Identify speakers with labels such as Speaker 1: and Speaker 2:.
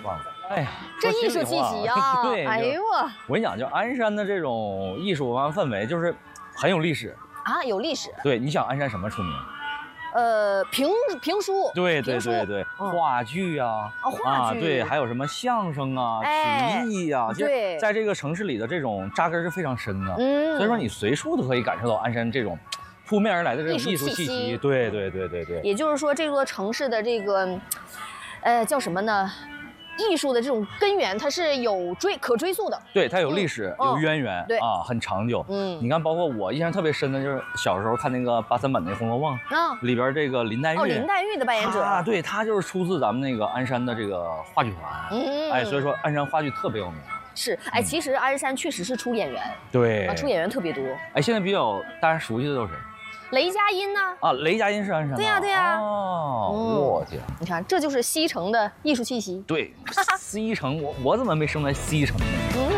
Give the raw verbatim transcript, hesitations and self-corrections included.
Speaker 1: 忘了。哎呀，
Speaker 2: 这艺术气息啊！
Speaker 1: 对，
Speaker 2: 哎呦我，
Speaker 1: 我跟你讲，就鞍山的这种艺术文化氛围，就是很有历史
Speaker 2: 啊，有历史。
Speaker 1: 对，你想鞍山什么出名？
Speaker 2: 呃，评评书，
Speaker 1: 对对对对，话剧呀，
Speaker 2: 啊，话剧，
Speaker 1: 对，还有什么相声啊、曲艺呀，
Speaker 2: 对，
Speaker 1: 在这个城市里的这种扎根是非常深的。嗯，所以说你随处都可以感受到鞍山这种扑面而来的这种艺术气息。对对对对对。
Speaker 2: 也就是说，这座城市的这个，呃，叫什么呢？艺术的这种根源，它是有追可追溯的，
Speaker 1: 对，它有历史、嗯、有渊源，
Speaker 2: 对
Speaker 1: 啊，很长久。嗯，你看，包括我印象特别深的就是小时候看那个八三版的《红楼梦》啊，里边这个林黛玉，
Speaker 2: 哦，林黛玉的扮演者
Speaker 1: 啊，对，她就是出自咱们那个鞍山的这个话剧团，嗯，哎，所以说鞍山话剧特别有名。
Speaker 2: 是，哎，其实鞍山确实是出演员，
Speaker 1: 对，
Speaker 2: 啊，出演员特别多。
Speaker 1: 哎，现在比较大家熟悉的都是。
Speaker 2: 雷佳音呢？
Speaker 1: 啊，雷佳音是鞍山的。
Speaker 2: 对呀、啊、对呀、啊。
Speaker 1: 哦，我、嗯、天！
Speaker 2: 你看，这就是西城的艺术气息。
Speaker 1: 对，西城，我我怎么没生在西城呢？嗯